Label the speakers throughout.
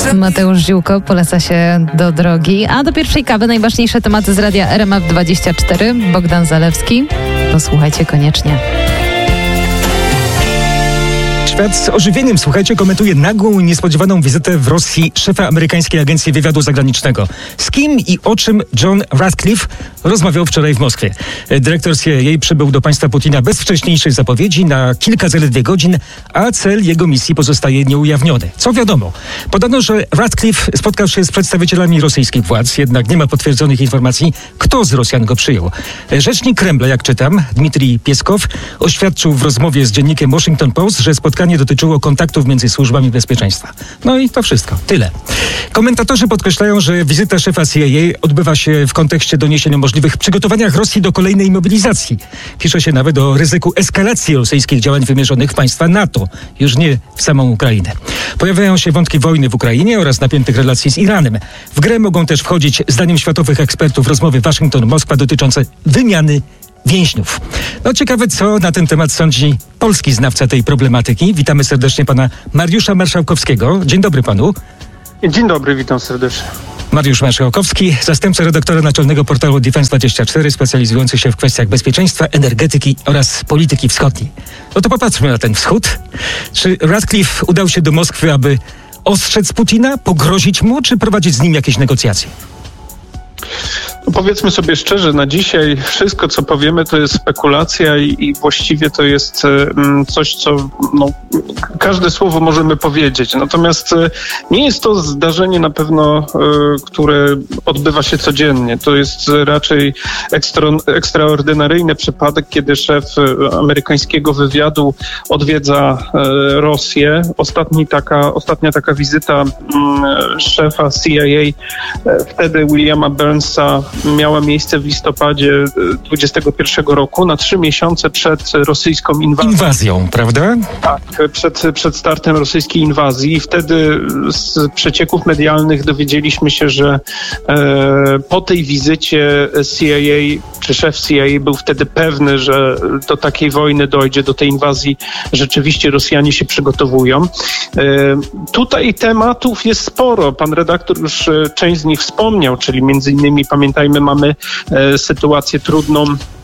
Speaker 1: Mateusz Ziółko poleca się do drogi. A do pierwszej kawy najważniejsze tematy z radia RMF24. Bogdan Zalewski. Posłuchajcie koniecznie.
Speaker 2: Świat z ożywieniem, słuchajcie, komentuje nagłą i niespodziewaną wizytę w Rosji szefa amerykańskiej agencji wywiadu zagranicznego. Z kim i o czym John Ratcliffe rozmawiał wczoraj w Moskwie. Dyrektor CIA przybył do państwa Putina bez wcześniejszej zapowiedzi na kilka zaledwie godzin, a cel jego misji pozostaje nieujawniony. Co wiadomo? Podano, że Ratcliffe spotkał się z przedstawicielami rosyjskich władz, jednak nie ma potwierdzonych informacji, kto z Rosjan go przyjął. Rzecznik Kremla, jak czytam, Dmitrij Pieskow, oświadczył w rozmowie z dziennikiem Washington Post, że spotkanie dotyczyło kontaktów między służbami bezpieczeństwa. No i to wszystko. Tyle. Komentatorzy podkreślają, że wizyta szefa CIA odbywa się w kontekście doniesień o możliwych przygotowaniach Rosji do kolejnej mobilizacji. Pisze się nawet o ryzyku eskalacji rosyjskich działań wymierzonych w państwa NATO, już nie w samą Ukrainę. Pojawiają się wątki wojny w Ukrainie oraz napiętych relacji z Iranem. W grę mogą też wchodzić, zdaniem światowych ekspertów, rozmowy Waszyngton-Moskwa dotyczące wymiany więźniów. No ciekawe, co na ten temat sądzi polski znawca tej problematyki. Witamy serdecznie pana Mariusza Marszałkowskiego. Dzień dobry panu.
Speaker 3: Dzień dobry, witam serdecznie.
Speaker 2: Mariusz Marszałkowski, zastępca redaktora naczelnego portalu Defense24, specjalizujący się w kwestiach bezpieczeństwa, energetyki oraz polityki wschodniej. No to popatrzmy na ten wschód. Czy Ratcliffe udał się do Moskwy, aby ostrzec Putina, pogrozić mu, czy prowadzić z nim jakieś negocjacje?
Speaker 3: No powiedzmy sobie szczerze, na dzisiaj wszystko, co powiemy, to jest spekulacja i właściwie to jest coś, co każde słowo możemy powiedzieć. Natomiast nie jest to zdarzenie na pewno, które odbywa się codziennie. To jest raczej ekstraordynaryjny przypadek, kiedy szef amerykańskiego wywiadu odwiedza Rosję. Ostatnia taka wizyta szefa CIA, wtedy Williama Burnsa, miała miejsce w listopadzie 2021 roku, na 3 miesiące przed rosyjską
Speaker 2: inwazją, prawda?
Speaker 3: Tak, przed startem rosyjskiej inwazji. I wtedy z przecieków medialnych dowiedzieliśmy się, że po tej wizycie CIA, czy szef CIA był wtedy pewny, że do takiej wojny dojdzie, do tej inwazji rzeczywiście Rosjanie się przygotowują. Tutaj tematów jest sporo. Pan redaktor już część z nich wspomniał, czyli między innymi, pamiętajmy, mamy sytuację trudną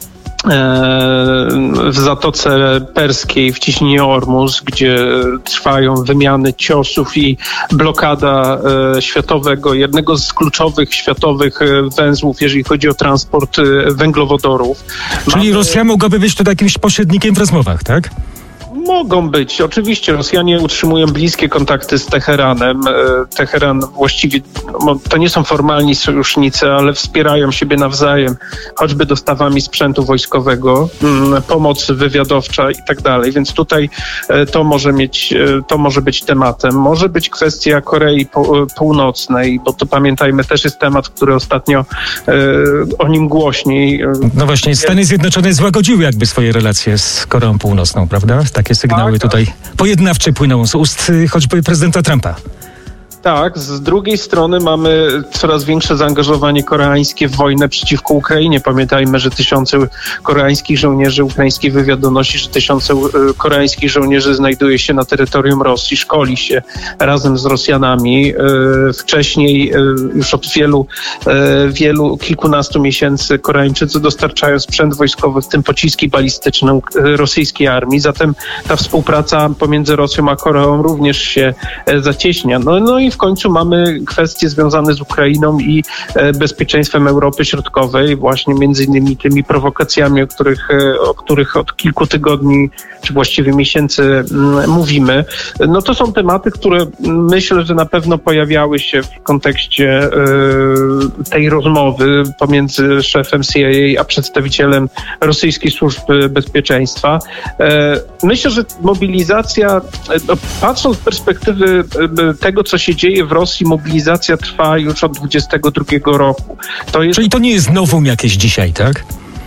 Speaker 3: w Zatoce Perskiej, w ciśnieniu Ormus, gdzie trwają wymiany ciosów i blokada jednego z kluczowych światowych węzłów, jeżeli chodzi o transport węglowodorów.
Speaker 2: Czyli Rosja mogłaby być tutaj jakimś pośrednikiem w rozmowach, tak?
Speaker 3: Mogą być. Oczywiście Rosjanie utrzymują bliskie kontakty z Teheranem. Teheran właściwie, to nie są formalni sojusznicy, ale wspierają siebie nawzajem, choćby dostawami sprzętu wojskowego, pomoc wywiadowcza i tak dalej. Więc tutaj to może być tematem. Może być kwestia Korei Północnej, bo to pamiętajmy, też jest temat, który ostatnio o nim głośniej.
Speaker 2: No właśnie, Stany Zjednoczone złagodziły jakby swoje relacje z Koreą Północną, prawda? Takie sygnały tutaj pojednawcze płyną z ust choćby prezydenta Trumpa.
Speaker 3: Tak, z drugiej strony mamy coraz większe zaangażowanie koreańskie w wojnę przeciwko Ukrainie. Pamiętajmy, że tysiące koreańskich żołnierzy, ukraiński wywiad donosi, że tysiące koreańskich żołnierzy znajduje się na terytorium Rosji, szkoli się razem z Rosjanami. Wcześniej już od kilkunastu miesięcy Koreańczycy dostarczają sprzęt wojskowy, w tym pociski balistyczne rosyjskiej armii. Zatem ta współpraca pomiędzy Rosją a Koreą również się zacieśnia. No i w końcu mamy kwestie związane z Ukrainą i bezpieczeństwem Europy Środkowej, właśnie między innymi tymi prowokacjami, o których od kilku tygodni, czy właściwie miesięcy mówimy. No to są tematy, które myślę, że na pewno pojawiały się w kontekście tej rozmowy pomiędzy szefem CIA a przedstawicielem rosyjskiej służby bezpieczeństwa. Myślę, że mobilizacja, patrząc z perspektywy tego, co się dzieje w Rosji, mobilizacja trwa już od 2022 roku.
Speaker 2: Czyli to nie jest nowum jakieś dzisiaj, tak?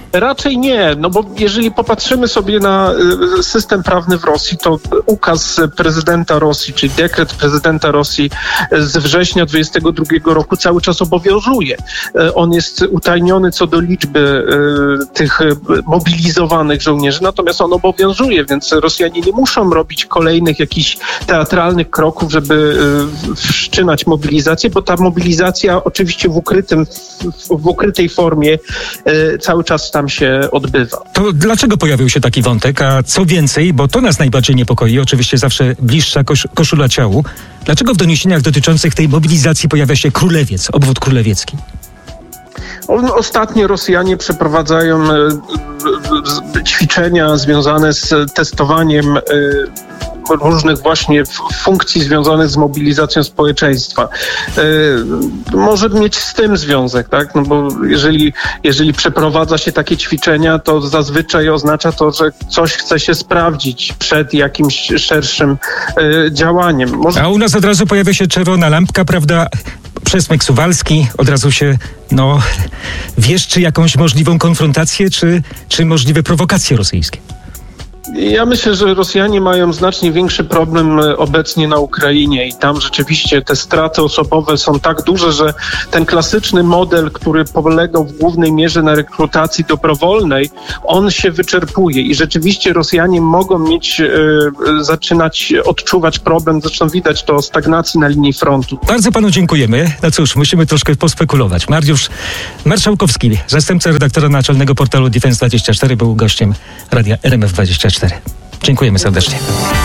Speaker 3: Raczej nie, no bo jeżeli popatrzymy sobie na system prawny w Rosji, to ukaz prezydenta Rosji, czyli dekret prezydenta Rosji z września 2022 roku cały czas obowiązuje. On jest utajniony co do liczby tych mobilizowanych żołnierzy, natomiast on obowiązuje, więc Rosjanie nie muszą robić kolejnych jakichś teatralnych kroków, żeby wszczynać mobilizację, bo ta mobilizacja oczywiście w ukrytej formie cały czas tam się odbywa.
Speaker 2: To dlaczego pojawił się taki wątek? A co więcej, bo to nas najbardziej niepokoi, oczywiście zawsze bliższa koszula ciału. Dlaczego w doniesieniach dotyczących tej mobilizacji pojawia się Królewiec, obwód królewiecki?
Speaker 3: Ostatnio Rosjanie przeprowadzają ćwiczenia związane z testowaniem różnych właśnie funkcji związanych z mobilizacją społeczeństwa. Może mieć z tym związek, tak? No bo jeżeli przeprowadza się takie ćwiczenia, to zazwyczaj oznacza to, że coś chce się sprawdzić przed jakimś szerszym działaniem.
Speaker 2: A u nas od razu pojawia się czerwona lampka, prawda? Przesmyk Suwalski, od razu się wieszczy jakąś możliwą konfrontację, czy możliwe prowokacje rosyjskie.
Speaker 3: Ja myślę, że Rosjanie mają znacznie większy problem obecnie na Ukrainie i tam rzeczywiście te straty osobowe są tak duże, że ten klasyczny model, który polegał w głównej mierze na rekrutacji dobrowolnej, on się wyczerpuje i rzeczywiście Rosjanie mogą zaczynać odczuwać problem, zresztą widać to o stagnacji na linii frontu.
Speaker 2: Bardzo panu dziękujemy. No cóż, musimy troszkę pospekulować. Mariusz Marszałkowski, zastępca redaktora naczelnego portalu Defense24, był gościem Radia RMF24. Dziękujemy serdecznie.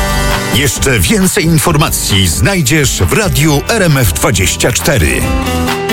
Speaker 4: Jeszcze więcej informacji znajdziesz w Radiu RMF24.